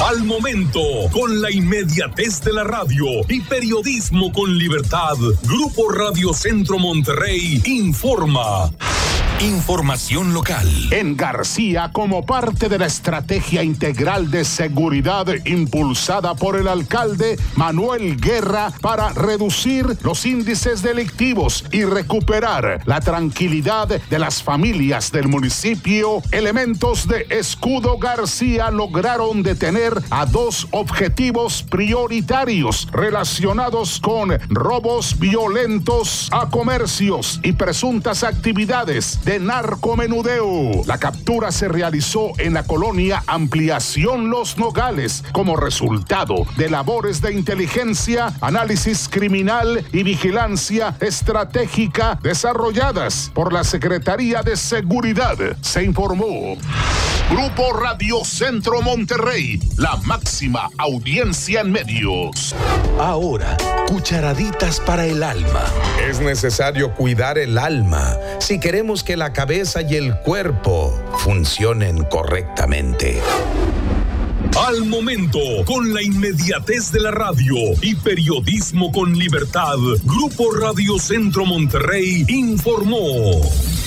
Al momento, con la inmediatez de la radio y periodismo con libertad, Grupo Radio Centro Monterrey informa. Información local. En García, como parte de la estrategia integral de seguridad impulsada por el alcalde Manuel Guerra para reducir los índices delictivos y recuperar la tranquilidad de las familias del municipio, elementos de Escudo García lograron detener a 2 objetivos prioritarios relacionados con robos violentos a comercios y presuntas actividades de narcomenudeo. La captura se realizó en la colonia Ampliación Los Nogales como resultado de labores de inteligencia, análisis criminal y vigilancia estratégica desarrolladas por la Secretaría de Seguridad, se informó. Grupo Radio Centro Monterrey, la máxima audiencia en medios. Ahora, cucharaditas para el alma. Es necesario cuidar el alma si queremos que la cabeza y el cuerpo funcionen correctamente. Al momento, con la inmediatez de la radio y periodismo con libertad, Grupo Radio Centro Monterrey informó.